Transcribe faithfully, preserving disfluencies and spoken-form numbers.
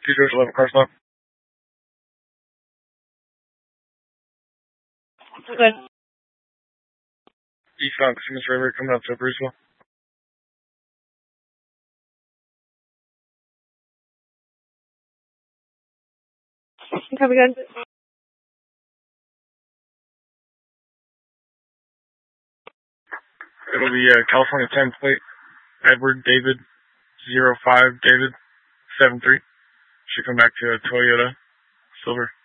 two George eleven, car stop. Good. Eastbound Simmons River coming up to Bruceville. Copy, good. It'll be uh, California ten plate, Edward David zero five David seven three. Should come back to a Toyota Silver.